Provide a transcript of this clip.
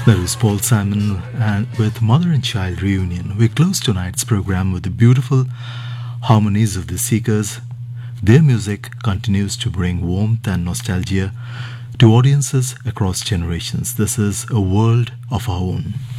That is Paul Simon and with Mother and Child Reunion. We close tonight's program with the beautiful harmonies of the Seekers. Their music continues to bring warmth and nostalgia to audiences across generations. This is a world of our own.